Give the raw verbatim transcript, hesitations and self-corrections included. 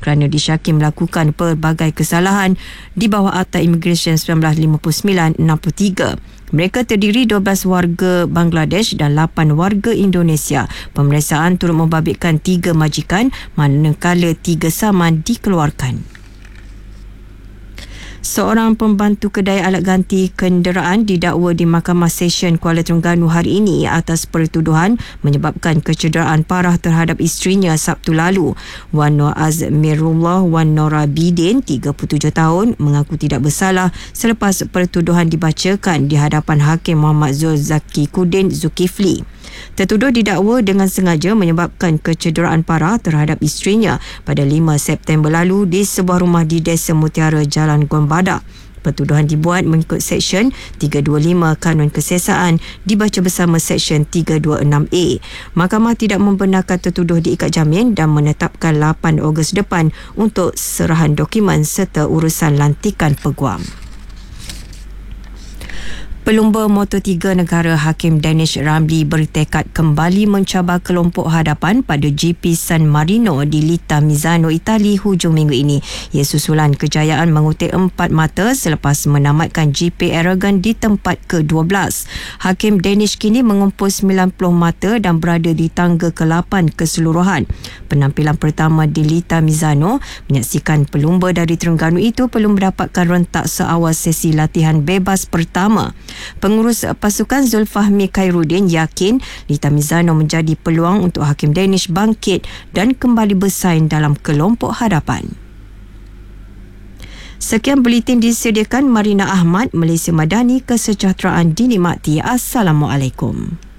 kerana disyaki melakukan pelbagai kesalahan di bawah Akta Immigration sembilan belas lima puluh sembilan enam puluh tiga. Mereka terdiri dua belas warga Bangladesh dan lapan warga Indonesia. Pemeriksaan turut membabitkan tiga majikan manakala tiga saman dikeluarkan. Seorang pembantu kedai alat ganti kenderaan didakwa di Mahkamah Session Kuala Terengganu hari ini atas pertuduhan menyebabkan kecederaan parah terhadap isterinya Sabtu lalu. Wan Nur Azmirullah Wan Nora Bidin, tiga puluh tujuh tahun, mengaku tidak bersalah selepas pertuduhan dibacakan di hadapan Hakim Muhammad Zul Zaki Kudin Zulkifli. Tertuduh didakwa dengan sengaja menyebabkan kecederaan parah terhadap isterinya pada lima September lalu di sebuah rumah di Desa Mutiara, Jalan Gombada. Pertuduhan dibuat mengikut Seksyen tiga dua lima Kanun Kesiasaan dibaca bersama Seksyen tiga dua enam A. Mahkamah tidak membenarkan tertuduh diikat jamin dan menetapkan lapan Ogos depan untuk serahan dokumen serta urusan lantikan peguam. Pelumba Moto tiga negara Hakim Danish Ramli bertekad kembali mencabar kelompok hadapan pada G P San Marino di Lita Misano, Itali hujung minggu ini. Ia susulan kejayaan mengutip empat mata selepas menamatkan G P Aragon di tempat ke dua belas. Hakim Danish kini mengumpul sembilan puluh mata dan berada di tangga ke lapan keseluruhan. Penampilan pertama di Lita Misano menyaksikan pelumba dari Terengganu itu perlu mendapatkan rentak seawal sesi latihan bebas pertama. Pengurus pasukan Zulfahmi Khairuddin yakin Lita Misano menjadi peluang untuk Hakim Danish bangkit dan kembali bersaing dalam kelompok hadapan. Sekian buletin disediakan Marina Ahmad, Malaysia Madani, kesejahteraan dinikmati. Assalamualaikum.